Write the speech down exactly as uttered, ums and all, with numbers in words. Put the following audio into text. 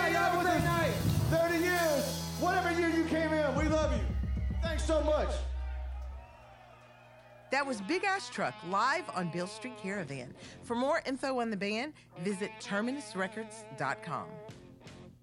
Hey, y'all was that night. thirty years. Whatever year you came in, we love you. Thanks so much. That was Big Ass Truck live on Beale Street Caravan. For more info on the band, visit terminus records dot com.